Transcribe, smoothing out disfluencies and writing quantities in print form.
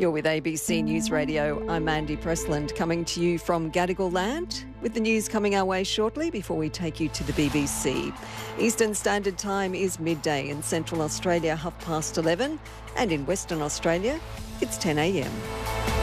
You're with ABC News Radio. I'm Mandy Pressland, coming to you from Gadigal Land, with the news coming our way shortly before we take you to the BBC. Eastern Standard Time is midday, in Central Australia 11:30, and in Western Australia it's 10 a.m.